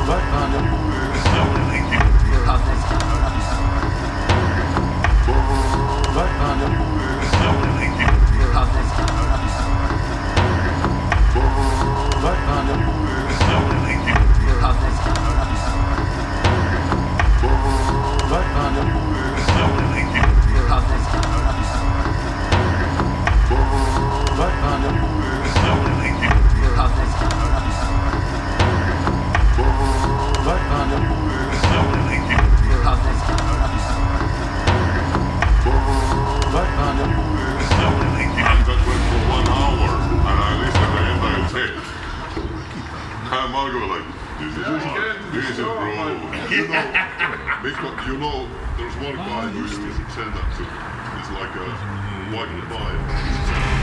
Margo like, this is bro. You know, there's one guy who you send that to. It's like a white lie.